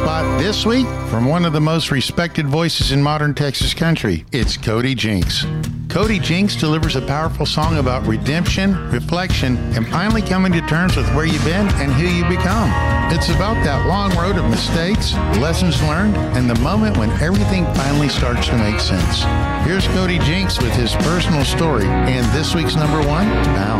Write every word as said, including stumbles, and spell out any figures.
spot this week from one of the most respected voices in modern Texas country. It's Cody Jinks. Cody Jinks delivers a powerful song about redemption, reflection, and finally coming to terms with where you've been and who you become. It's about that long road of mistakes, lessons learned, and the moment when everything finally starts to make sense. Here's Cody Jinks with his personal story and this week's number one, Bound.